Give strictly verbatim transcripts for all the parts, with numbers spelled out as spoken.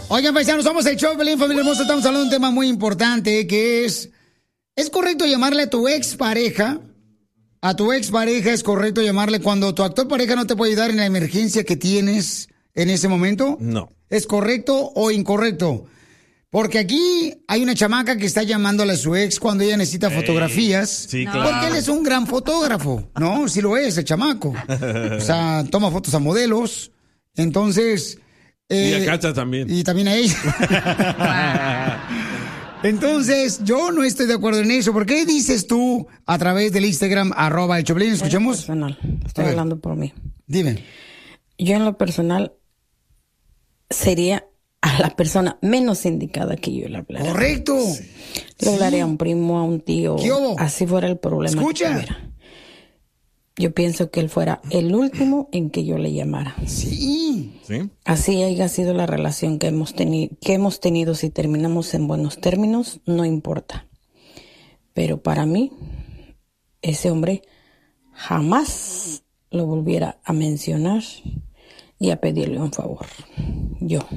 Oigan, paisanos, somos el show de Pelín, familia hermosa. Estamos hablando de un tema muy importante que es... ¿Es correcto llamarle a tu expareja? A tu expareja es correcto llamarle cuando tu actual pareja no te puede ayudar en la emergencia que tienes en ese momento. No. ¿Es correcto o incorrecto? Porque aquí hay una chamaca que está llamándole a su ex cuando ella necesita Ey, fotografías. Sí, claro. Porque él es un gran fotógrafo, ¿no? Sí lo es, el chamaco. O sea, toma fotos a modelos. Entonces... Eh, y a Cacha también. Y también a ella. Entonces, yo no estoy de acuerdo en eso. ¿Por qué dices tú a través del Instagram, arroba el Choplin? ¿Escuchamos? Personal. Estoy hablando por mí. Dime. Yo en lo personal sería a la persona menos indicada que yo le hablara. Correcto. Sí. Le hablaría a un primo, a un tío. ¿Qué hubo? Así fuera el problema. Escucha. Que tuviera. Yo pienso que él fuera el último en que yo le llamara. Sí. ¿Sí? Así haya sido la relación que hemos tenido, que hemos tenido. Si terminamos en buenos términos, no importa. Pero para mí, ese hombre jamás lo volviera a mencionar y a pedirle un favor. Yo.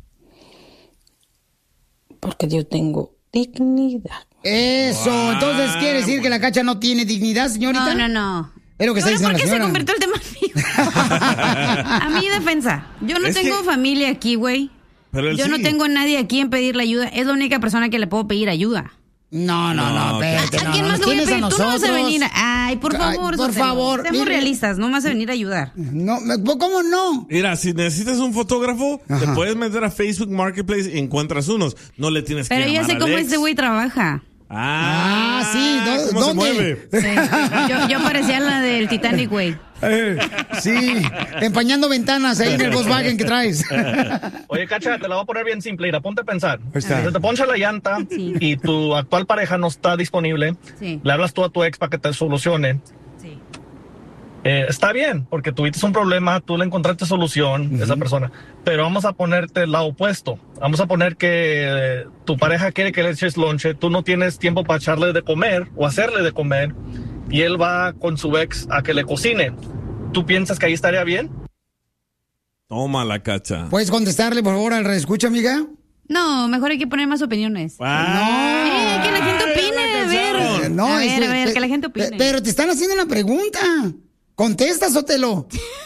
Porque yo tengo dignidad. Eso. Wow. Entonces, ¿quiere decir que la Cacha no tiene dignidad, señorita? No, no, no. Es lo que está diciendo ¿Por qué la señora? se convirtió el tema mío? A mi defensa. Yo no es tengo que... familia aquí, güey. Yo sí. no tengo nadie aquí en pedirle ayuda. Es la única persona que le puedo pedir ayuda. No, no, no, espérate. ¿A quién no, más no, le voy a pedir? a Tú no vas a venir. Ay, por favor. Ay, por Sotelo. favor. Seamos mire. realistas, no me vas a venir a ayudar. No, ¿cómo no? Mira, si necesitas un fotógrafo, Ajá. te puedes meter a Facebook Marketplace y encuentras unos. No le tienes que Pero llamar ya sé al cómo ex. este güey trabaja. Ah, ah, sí. ¿Dó- ¿Cómo ¿Dónde? se mueve? Sí. Yo, yo parecía la del Titanic, güey. Eh, sí, empañando ventanas ahí en el Volkswagen que traes. Oye, Cacha, te la voy a poner bien simple. Mira, ponte a pensar. está. Si te poncha la llanta Sí. y tu actual pareja no está disponible, Sí. le hablas tú a tu ex para que te solucione. Sí. Eh, está bien, porque tuviste un problema, tú le encontraste solución a esa persona. Pero vamos a ponerte el lado opuesto. Vamos a poner que eh, tu pareja quiere que le eches lonche, tú no tienes tiempo para echarle de comer o hacerle de comer, y él va con su ex a que le cocine. ¿Tú piensas que ahí estaría bien? Toma la Cacha. ¿Puedes contestarle, por favor, al reescucha, amiga? No, mejor hay que poner más opiniones. Ah, Eh, que la gente opine, a ver. Eh, no, a ver, este, a ver, pe- que la gente opine. pe- Pero te están haciendo una pregunta. Contesta, Sotelo.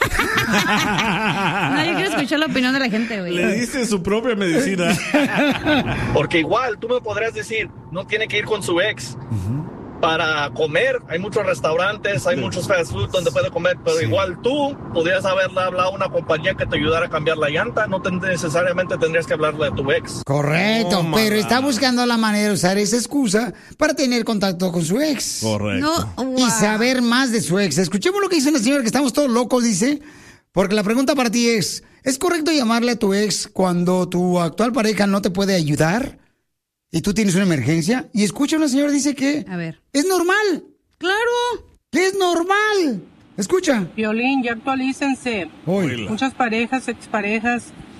No, yo quiero escuchar la opinión de la gente, güey. Le diste su propia medicina. Porque igual tú me podrías decir, no tiene que ir con su ex para comer. Hay muchos restaurantes, hay muchos fast food donde puede comer, pero Sí. igual tú podrías haberle hablado a una compañía que te ayudara a cambiar la llanta. No te- necesariamente tendrías que hablarle a tu ex. Correcto, Oh, pero my está God. buscando la manera de usar esa excusa para tener contacto con su ex. Correcto. No, Y wow. saber más de su ex. Escuchemos lo que dice una señora que estamos todos locos, dice. Porque la pregunta para ti es, ¿es correcto llamarle a tu ex cuando tu actual pareja no te puede ayudar? Y tú tienes una emergencia. Y escucha, una señora dice que A ver. es normal. Claro. Que es normal. Escucha. Violín, ya actualícense. Uy. Muchas parejas, exparejas,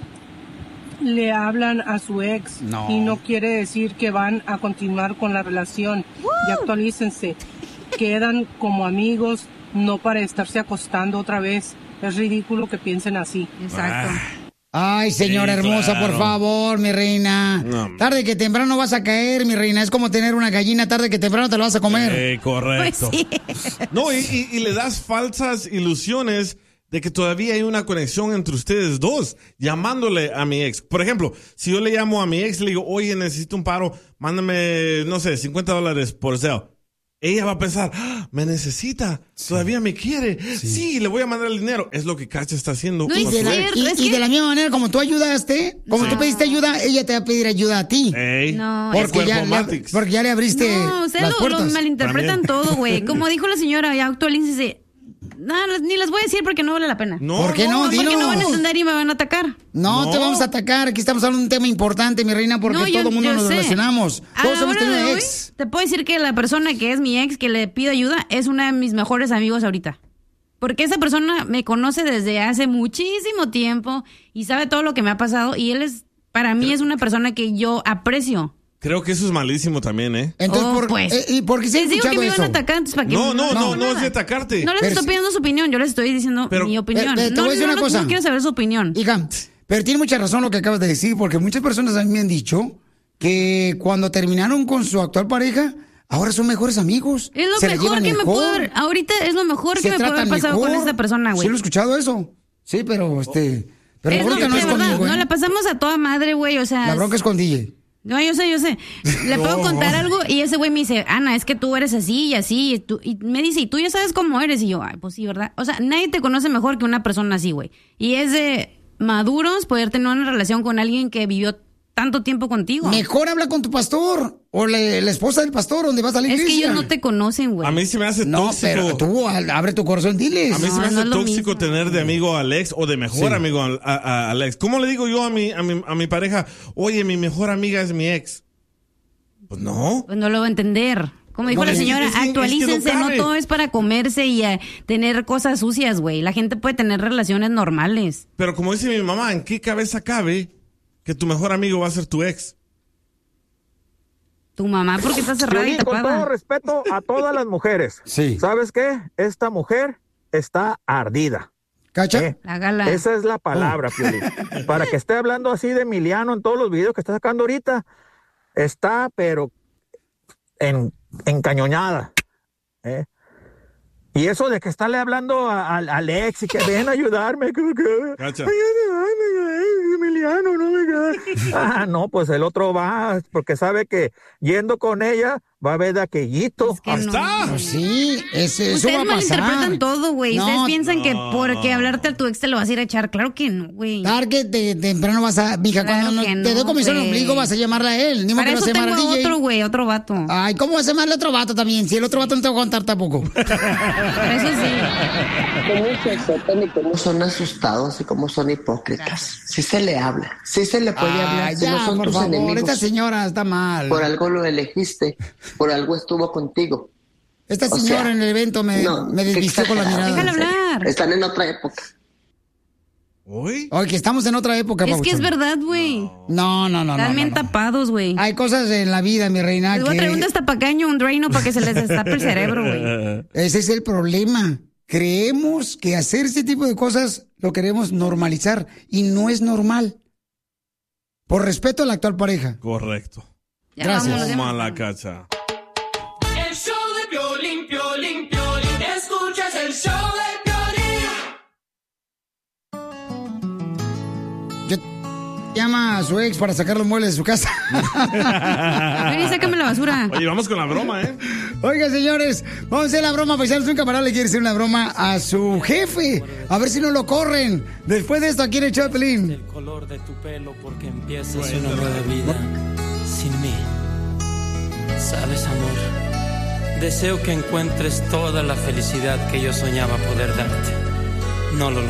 le hablan a su ex No. y no quiere decir que van a continuar con la relación. Ya actualícense. Quedan como amigos, no para estarse acostando otra vez. Es ridículo que piensen así. Exacto. Ay, señora Sí, hermosa, claro. por favor, mi reina. No. Tarde que temprano vas a caer, mi reina. Es como tener una gallina, tarde que temprano te la vas a comer. Eh, correcto. Pues sí. No, y, y- y le das falsas ilusiones de que todavía hay una conexión entre ustedes dos, llamándole a mi ex. Por ejemplo, si yo le llamo a mi ex y le digo, oye, necesito un paro, mándame, no sé, cincuenta dólares por Zelle. Ella va a pensar, ¡ah, me necesita, todavía me quiere. Sí. le voy a mandar el dinero. Es lo que Cacha está haciendo. No con es su De la- ex. cierto. y, es y que- de la misma manera, como tú ayudaste, como No. tú pediste ayuda, ella te va a pedir ayuda a ti. Ey, No, por es Porque ya, cuerpo le, Matix. porque ya le abriste No, ustedes las lo, lo puertas. malinterpretan También. todo, güey. Como dijo la señora, ya actualícense. No, ni les voy a decir porque no vale la pena. No, ¿Por qué no? Porque Dinos. no van a entender y me van a atacar. No, No. te vamos a atacar. Aquí estamos hablando de un tema importante, mi reina, porque No, yo- todo el mundo yo nos sé. relacionamos. Todos hemos Ahora tenido de hoy, ex. te puedo decir que la persona que es mi ex, que le pido ayuda, es una de mis mejores amigos ahorita. Porque esa persona me conoce desde hace muchísimo tiempo y sabe todo lo que me ha pasado. Y él es, para mí, es una persona que yo aprecio. Creo que eso es malísimo también, ¿eh? Entonces, Oh, por, pues. eh, ¿y por qué se ha Les digo que escuchado me iban eso? a atacar antes para que No, no, no, digo no es nada. de atacarte. No les Pero estoy si- pidiendo su opinión, yo les estoy diciendo Pero- mi opinión. Pero- pero te no, voy a decir no, una no, cosa. no quiero saber su opinión. Hija, Pero tiene mucha razón lo que acabas de decir, porque muchas personas a mí me han dicho que cuando terminaron con su actual pareja, ahora son mejores amigos. Es lo se mejor que mejor. me pudo haber, ahorita es lo mejor Se que me pudo haber pasado mejor. con esta persona, güey. Sí, lo he escuchado eso. Sí, pero este... Pero es la bronca lo, no de es verdad, conmigo, ¿eh? no la pasamos a toda madre, güey, o sea... La bronca es con D J. No, yo sé, yo sé. Le puedo contar algo y ese güey me dice, Ana, es que tú eres así y así. Y, tú, y me dice, y tú ya sabes cómo eres. Y yo, ay, pues sí, ¿verdad? O sea, nadie te conoce mejor que una persona así, güey. Y es de maduros poder tener una relación con alguien que vivió tanto tiempo contigo. Mejor habla con tu pastor o le, la esposa del pastor donde vas a la iglesia. Es que ellos no te conocen, güey. A mí se me hace No, tóxico. pero tú al- abre tu corazón, diles. A mí se No, me hace no es lo tóxico mismo. tener de amigo a Alex o de mejor Sí. amigo a, a- a Alex. ¿Cómo le digo yo a mi, a, mi, a mi pareja, oye, mi mejor amiga es mi ex? Pues no. Pues no lo va a entender. Como dijo No, la es que- señora, es que- es que no actualícense, no, cabe. todo es para comerse y eh, tener cosas sucias, güey. La gente puede tener relaciones normales. Pero como dice mi mamá, ¿en qué cabeza cabe que tu mejor amigo va a ser tu ex? Tu mamá, porque está cerrada y Piolín, con todo tapada. respeto a todas las mujeres. Sí. ¿Sabes qué? Esta mujer está ardida. ¿Cacha? ¿eh? La gala. Esa es la palabra, Piolín. Para que esté hablando así de Emiliano en todos los videos que está sacando ahorita, está, pero en, encañoñada. ¿eh? Y eso de que estarle hablando a, a- a Alex y que ven a ayudarme. Que, que, Cacha. ayúdame, Emiliano, no me cae. Ah, no, pues el otro va, porque sabe que yendo con ella va a ver de aquellito. Es que ¡Ahí no. está! Pues sí, ese, eso va Ustedes a pasar. malinterpretan todo, güey. No, Ustedes piensan que no. porque hablarte a tu ex te lo vas a ir a echar. Claro que no, güey. Tarde de temprano vas a... Mija, Claro cuando no- que te no, dé comisión el güey. ombligo vas a llamarla a él. Ni modo Para que eso vas a llamar tengo al a D J. otro, güey, otro vato. Ay, ¿cómo vas a llamarle a otro vato también? Si el otro vato no te va a contar tampoco. Eso sí. Cómo se aceptan y cómo son asustados y cómo son hipócritas. Sí se le habla, sí se le puede Ay, hablar, si ya, no son por tus favor, enemigos. esta señora está mal. Por algo lo elegiste, por algo estuvo contigo. Esta O señora sea, en el evento me, no, me qué desvistió con la exagerado, mirada. Déjala en serio. hablar. Están en otra época. ¿Uy? Oye, que estamos en otra época, Es que papuchón. es verdad, güey. No, no, no, no. Están no, bien no. tapados, güey. Hay cosas en la vida, mi reina, Les voy a traer un que... destapacaño, un Drano para que se les destape el cerebro, güey. Ese es el problema. Creemos que hacer ese tipo de cosas lo queremos normalizar y no es normal. Por respeto a la actual pareja. Correcto. Ya Gracias. vámonos, ya Toma vámonos. la cacha. El show de Piolín, Piolín, Piolín. Escuchas el show de Piolín. Yo llama a su ex para sacar los muebles de su casa. Ven y sácame la basura. Oye, vamos con la broma, ¿eh? Oiga, señores, vamos a hacer la broma, paisanos. Un camarada le quiere hacer una broma a su jefe. A ver si no lo corren. Después de esto, aquí en el show de Pelín. El color de tu pelo porque empiezas una nueva vida sin mí. Sabes, amor, deseo que encuentres toda la felicidad que yo soñaba poder darte. No lo